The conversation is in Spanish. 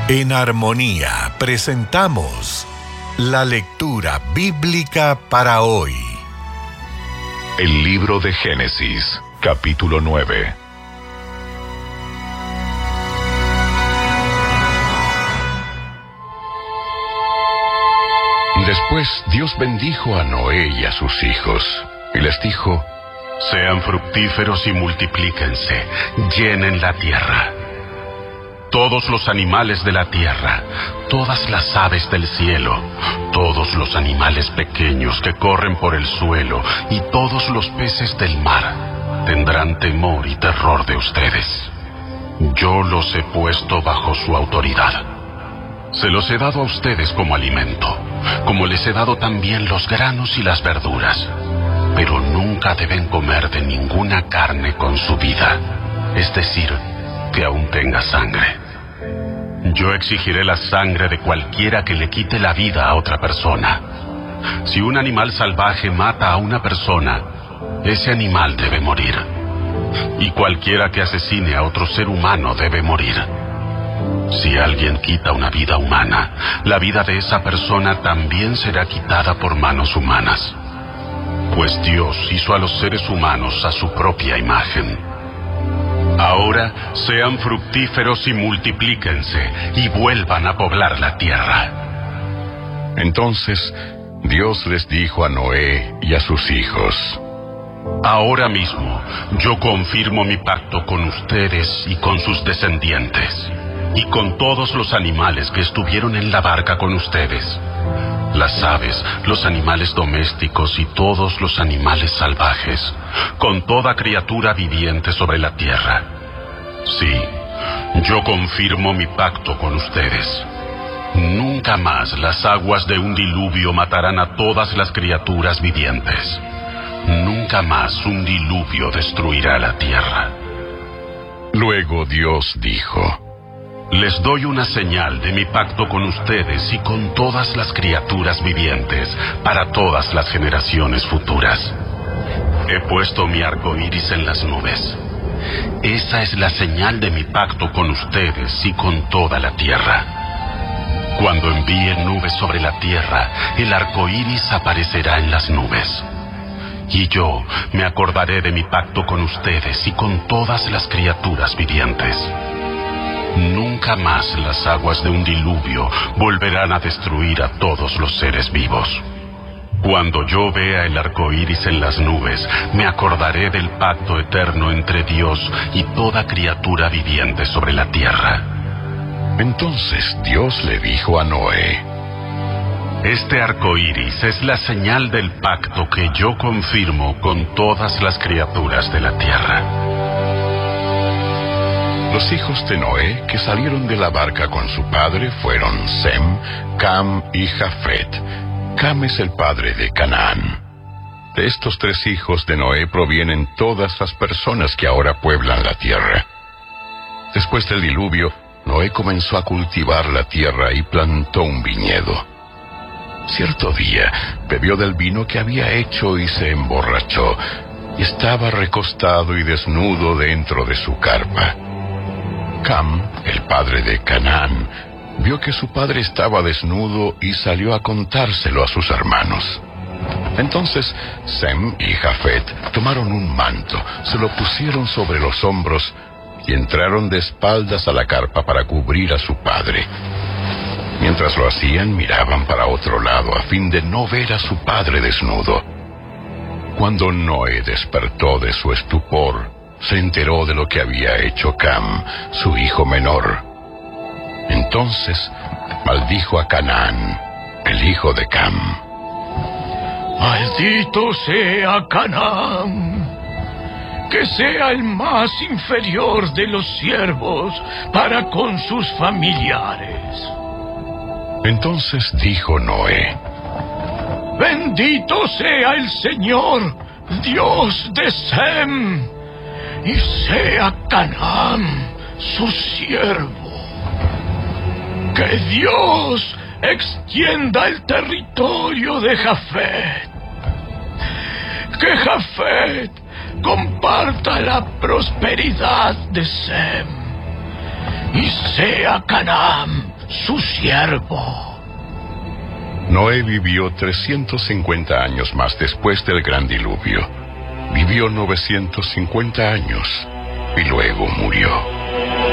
En Armonía presentamos la lectura bíblica para hoy. El libro de Génesis, capítulo 9. Después Dios bendijo a Noé y a sus hijos, y les dijo: sean fructíferos y multiplíquense, llenen la tierra. Todos los animales de la tierra, todas las aves del cielo, todos los animales pequeños que corren por el suelo y todos los peces del mar tendrán temor y terror de ustedes. Yo los he puesto bajo su autoridad. Se los he dado a ustedes como alimento, como les he dado también los granos y las verduras. Pero nunca deben comer de ninguna carne con su vida, es decir, que aún tenga sangre. Yo exigiré la sangre de cualquiera que le quite la vida a otra persona. Si un animal salvaje mata a una persona, ese animal debe morir. Y cualquiera que asesine a otro ser humano debe morir. Si alguien quita una vida humana, la vida de esa persona también será quitada por manos humanas. Pues Dios hizo a los seres humanos a su propia imagen. Ahora sean fructíferos y multiplíquense y vuelvan a poblar la tierra. Entonces Dios les dijo a Noé y a sus hijos: ahora mismo yo confirmo mi pacto con ustedes y con sus descendientes, y con todos los animales que estuvieron en la barca con ustedes, las aves, los animales domésticos y todos los animales salvajes, con toda criatura viviente sobre la tierra. Sí, yo confirmo mi pacto con ustedes. Nunca más las aguas de un diluvio matarán a todas las criaturas vivientes. Nunca más un diluvio destruirá la tierra. Luego Dios dijo: les doy una señal de mi pacto con ustedes y con todas las criaturas vivientes para todas las generaciones futuras. He puesto mi arco iris en las nubes. Esa es la señal de mi pacto con ustedes y con toda la tierra. Cuando envíe nubes sobre la tierra, el arco iris aparecerá en las nubes. Y yo me acordaré de mi pacto con ustedes y con todas las criaturas vivientes. Nunca más las aguas de un diluvio volverán a destruir a todos los seres vivos. Cuando yo vea el arco iris en las nubes, me acordaré del pacto eterno entre Dios y toda criatura viviente sobre la tierra. Entonces Dios le dijo a Noé: este arco iris es la señal del pacto que yo confirmo con todas las criaturas de la tierra. Los hijos de Noé que salieron de la barca con su padre fueron Sem, Cam y Jafet. Cam es el padre de Canaán. De estos tres hijos de Noé provienen todas las personas que ahora pueblan la tierra. Después del diluvio, Noé comenzó a cultivar la tierra y plantó un viñedo. Cierto día, bebió del vino que había hecho y se emborrachó, y estaba recostado y desnudo dentro de su carpa. Cam, el padre de Canaán, vio que su padre estaba desnudo y salió a contárselo a sus hermanos. Entonces Sem y Jafet tomaron un manto, se lo pusieron sobre los hombros y entraron de espaldas a la carpa para cubrir a su padre. Mientras lo hacían, miraban para otro lado a fin de no ver a su padre desnudo. Cuando Noé despertó de su estupor, se enteró de lo que había hecho Cam, su hijo menor. Entonces maldijo a Canaán, el hijo de Cam. Maldito sea Canaán, que sea el más inferior de los siervos para con sus familiares. Entonces dijo Noé: bendito sea el Señor, Dios de Sem, y sea Canaán su siervo. Que Dios extienda el territorio de Jafet. Que Jafet comparta la prosperidad de Sem. Y sea Canaán su siervo. Noé vivió 350 años más después del gran diluvio. Vivió 950 años y luego murió.